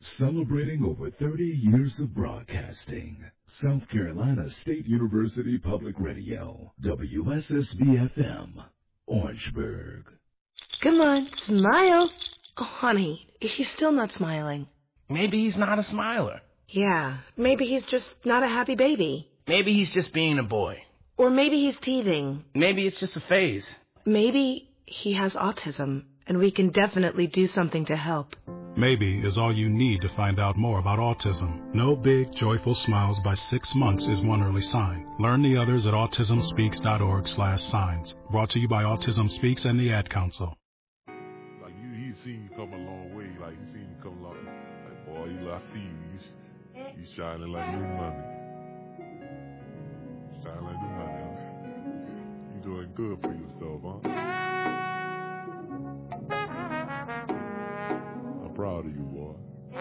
Celebrating over 30 years of broadcasting. South Carolina State University Public Radio, WSSB-FM, Orangeburg. Come on, smile. Oh, honey, he's still not smiling. Maybe he's not a smiler. Yeah, maybe he's just not a happy baby. Maybe he's just being a boy. Or maybe he's teething. Maybe it's just a phase. Maybe he has autism, and we can definitely do something to help. Maybe is all you need to find out more about autism. No big, joyful smiles by 6 months is one early sign. Learn the others at autismspeaks.org/signs. Brought to you by Autism Speaks and the Ad Council. Like he's seen you come a long way. Like he's seen you come a long way. Like, boy, I see you. You shining like new money. Shining like new money, huh? You doing good for yourself, huh? I'm proud of you, boy.